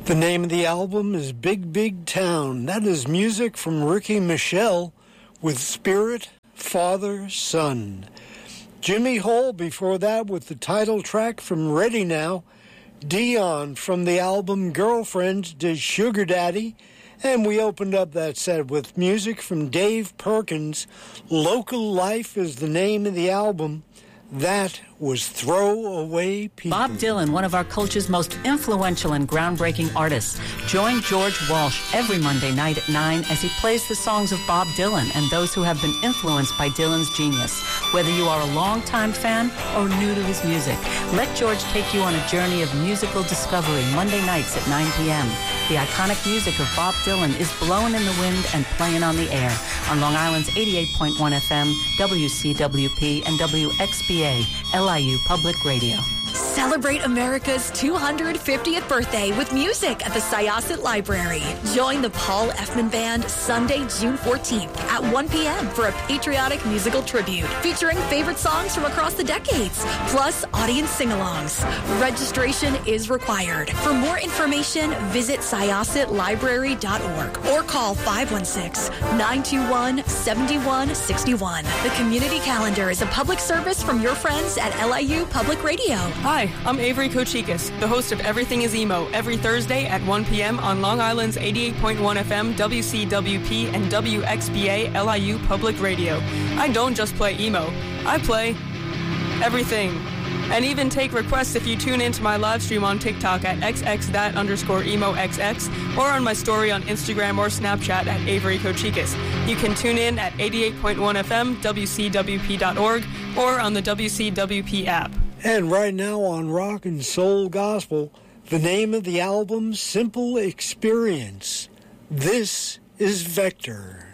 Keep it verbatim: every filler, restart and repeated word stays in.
The name of the album is Big Big Town. That is music from Ricky Michelle with Spirit, Father, Son. Jimmy Hole before that with the title track from Ready Now. Dion from the album Girlfriend did Sugar Daddy. And we opened up that set with music from Dave Perkins. Local Life is the name of the album. That was Throwaway People. Bob Dylan, one of our culture's most influential and groundbreaking artists. Join George Walsh every Monday night at nine as he plays the songs of Bob Dylan and those who have been influenced by Dylan's genius. Whether you are a longtime fan or new to his music, let George take you on a journey of musical discovery Monday nights at nine p.m. The iconic music of Bob Dylan is blowing in the wind and playing on the air on Long Island's eighty-eight point one F M, W C W P, and W X B A, L I U Public Radio. Celebrate America's two hundred fiftieth birthday with music at the Syosset Library. Join the Paul Effman Band Sunday, June fourteenth at one p.m. for a patriotic musical tribute featuring favorite songs from across the decades, plus audience sing-alongs. Registration is required. For more information, visit syosset library dot org or call five one six, nine two one, seven one six one. The community calendar is a public service from your friends at L I U Public Radio. Hi, I'm Avery Kochikis, the host of Everything is Emo, every Thursday at one p.m. on Long Island's eighty-eight point one F M, W C W P, and W X B A L I U Public Radio. I don't just play emo, I play everything. And even take requests if you tune into my live stream on TikTok at xxthat underscore emoxx or on my story on Instagram or Snapchat at Avery Kochikis. You can tune in at eighty-eight point one F M, W C W P dot org, or on the W C W P app. And right now on Rock and Soul Gospel, the name of the album, Simple Experience. This is Vector.